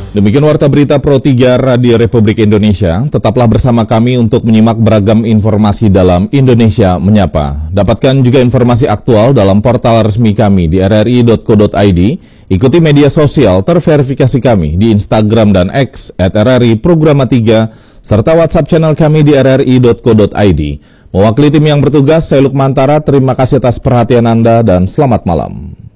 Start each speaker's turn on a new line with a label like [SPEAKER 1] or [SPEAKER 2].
[SPEAKER 1] Demikian Warta Berita Pro 3 Radio Republik Indonesia. Tetaplah bersama kami untuk menyimak beragam informasi dalam Indonesia Menyapa. Dapatkan juga informasi aktual dalam portal resmi kami di rri.co.id. Ikuti media sosial terverifikasi kami di Instagram dan X @RRI_Programa3 serta WhatsApp channel kami di rri.co.id. Mewakili tim yang bertugas, saya Lukmantara. Terima kasih atas perhatian Anda dan selamat malam.